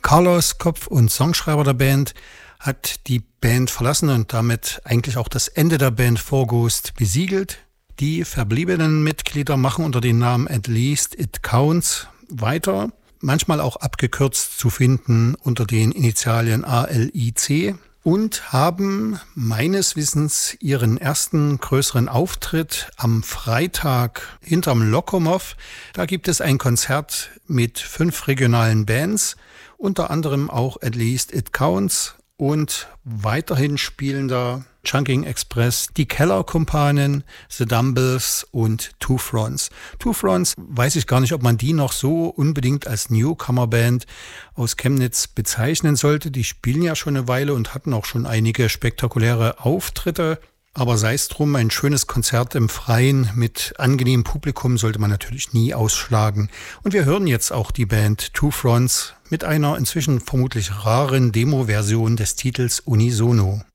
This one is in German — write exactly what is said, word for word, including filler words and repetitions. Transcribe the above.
Carlos, Kopf und Songschreiber der Band, hat die Band verlassen und damit eigentlich auch das Ende der Band Four Ghost besiegelt. Die verbliebenen Mitglieder machen unter dem Namen At Least It Counts weiter, manchmal auch abgekürzt zu finden unter den Initialien A L I C und haben meines Wissens ihren ersten größeren Auftritt am Freitag hinterm Lokomov. Da gibt es ein Konzert mit fünf regionalen Bands, unter anderem auch At Least It Counts und weiterhin spielen da Chunking Express, die Keller-Kumpanen, The Dumbles und Two Fronts. Two Fronts, weiß ich gar nicht, ob man die noch so unbedingt als Newcomer-Band aus Chemnitz bezeichnen sollte. Die spielen ja schon eine Weile und hatten auch schon einige spektakuläre Auftritte. Aber sei es drum, ein schönes Konzert im Freien mit angenehmem Publikum sollte man natürlich nie ausschlagen. Und wir hören jetzt auch die Band Two Fronts mit einer inzwischen vermutlich raren Demo-Version des Titels Unisono.